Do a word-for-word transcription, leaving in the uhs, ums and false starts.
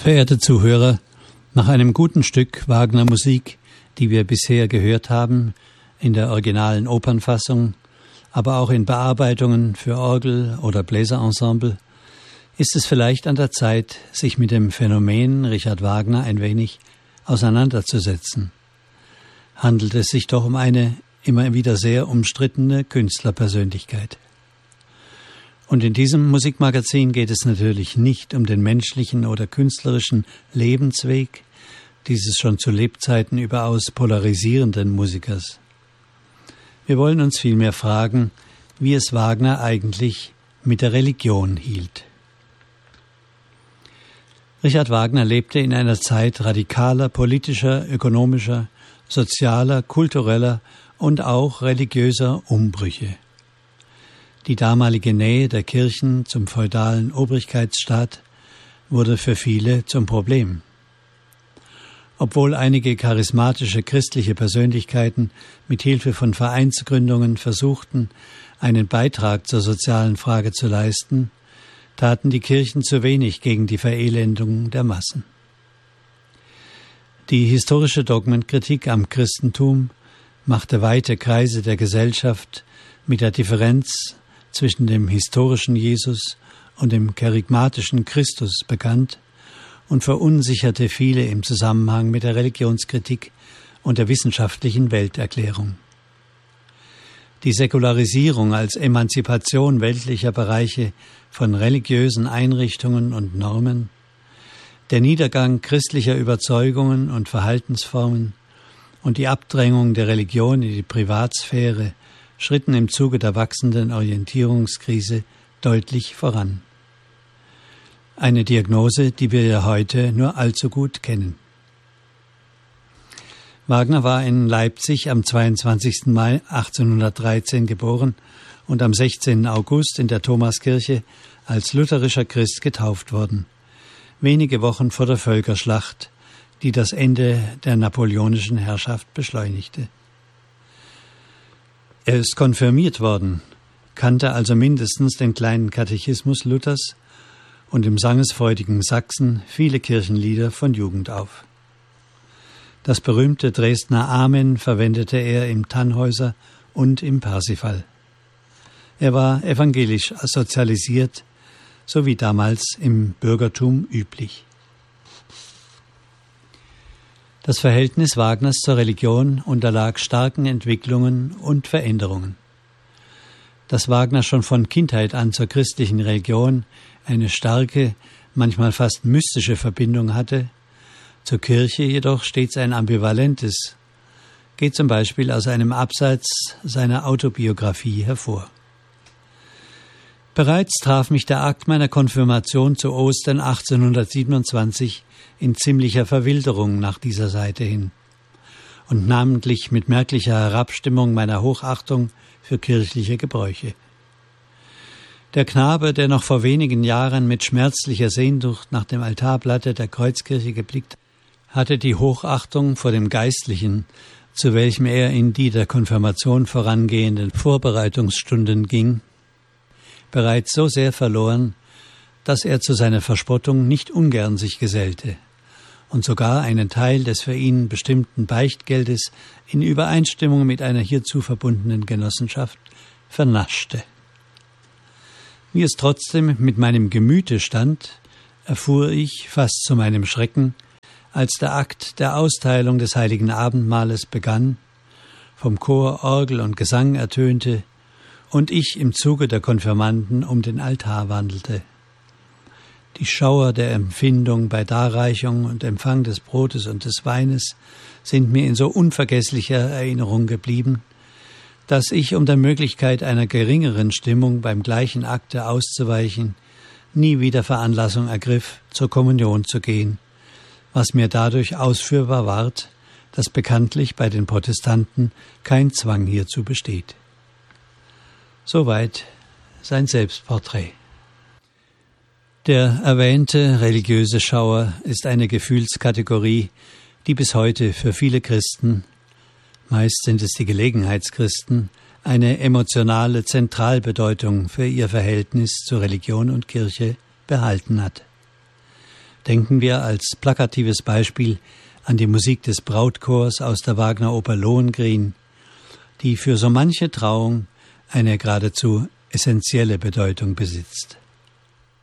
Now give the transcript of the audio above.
Verehrte Zuhörer, nach einem guten Stück Wagner-Musik, die wir bisher gehört haben, in der originalen Opernfassung, aber auch in Bearbeitungen für Orgel oder Bläserensemble, ist es vielleicht an der Zeit, sich mit dem Phänomen Richard Wagner ein wenig auseinanderzusetzen. Handelt es sich doch um eine immer wieder sehr umstrittene Künstlerpersönlichkeit. Und in diesem Musikmagazin geht es natürlich nicht um den menschlichen oder künstlerischen Lebensweg dieses schon zu Lebzeiten überaus polarisierenden Musikers. Wir wollen uns vielmehr fragen, wie es Wagner eigentlich mit der Religion hielt. Richard Wagner lebte in einer Zeit radikaler politischer, ökonomischer, sozialer, kultureller und auch religiöser Umbrüche. Die damalige Nähe der Kirchen zum feudalen Obrigkeitsstaat wurde für viele zum Problem. Obwohl einige charismatische christliche Persönlichkeiten mit Hilfe von Vereinsgründungen versuchten, einen Beitrag zur sozialen Frage zu leisten, taten die Kirchen zu wenig gegen die Verelendung der Massen. Die historische Dogmenkritik am Christentum machte weite Kreise der Gesellschaft mit der Differenz zwischen dem historischen Jesus und dem charismatischen Christus bekannt und verunsicherte viele im Zusammenhang mit der Religionskritik und der wissenschaftlichen Welterklärung. Die Säkularisierung als Emanzipation weltlicher Bereiche von religiösen Einrichtungen und Normen, der Niedergang christlicher Überzeugungen und Verhaltensformen und die Abdrängung der Religion in die Privatsphäre schritten im Zuge der wachsenden Orientierungskrise deutlich voran. Eine Diagnose, die wir ja heute nur allzu gut kennen. Wagner war in Leipzig am zweiundzwanzigsten Mai achtzehnhundertdreizehn geboren und am sechzehnten August in der Thomaskirche als lutherischer Christ getauft worden, wenige Wochen vor der Völkerschlacht, die das Ende der napoleonischen Herrschaft beschleunigte. Er ist konfirmiert worden, kannte also mindestens den kleinen Katechismus Luthers und im sangesfreudigen Sachsen viele Kirchenlieder von Jugend auf. Das berühmte Dresdner Amen verwendete er im Tannhäuser und im Parsifal. Er war evangelisch sozialisiert, so wie damals im Bürgertum üblich. Das Verhältnis Wagners zur Religion unterlag starken Entwicklungen und Veränderungen. Dass Wagner schon von Kindheit an zur christlichen Religion eine starke, manchmal fast mystische Verbindung hatte, zur Kirche jedoch stets ein ambivalentes, geht zum Beispiel aus einem Absatz seiner Autobiografie hervor. Bereits traf mich der Akt meiner Konfirmation zu Ostern achtzehnhundertsiebenundzwanzig in ziemlicher Verwilderung nach dieser Seite hin und namentlich mit merklicher Herabstimmung meiner Hochachtung für kirchliche Gebräuche. Der Knabe, der noch vor wenigen Jahren mit schmerzlicher Sehnsucht nach dem Altarplatte der Kreuzkirche geblickt, hatte die Hochachtung vor dem Geistlichen, zu welchem er in die der Konfirmation vorangehenden Vorbereitungsstunden ging, bereits so sehr verloren, dass er zu seiner Verspottung nicht ungern sich gesellte und sogar einen Teil des für ihn bestimmten Beichtgeldes in Übereinstimmung mit einer hierzu verbundenen Genossenschaft vernaschte. Wie es trotzdem mit meinem Gemüte stand, erfuhr ich, fast zu meinem Schrecken, als der Akt der Austeilung des heiligen Abendmahles begann, vom Chor Orgel und Gesang ertönte und ich im Zuge der Konfirmanden um den Altar wandelte. Die Schauer der Empfindung bei Darreichung und Empfang des Brotes und des Weines sind mir in so unvergesslicher Erinnerung geblieben, dass ich, um der Möglichkeit einer geringeren Stimmung beim gleichen Akte auszuweichen, nie wieder Veranlassung ergriff, zur Kommunion zu gehen, was mir dadurch ausführbar ward, dass bekanntlich bei den Protestanten kein Zwang hierzu besteht. Soweit sein Selbstporträt. Der erwähnte religiöse Schauer ist eine Gefühlskategorie, die bis heute für viele Christen, meist sind es die Gelegenheitschristen, eine emotionale Zentralbedeutung für ihr Verhältnis zu Religion und Kirche behalten hat. Denken wir als plakatives Beispiel an die Musik des Brautchors aus der Wagner-Oper Lohengrin, die für so manche Trauung eine geradezu essentielle Bedeutung besitzt.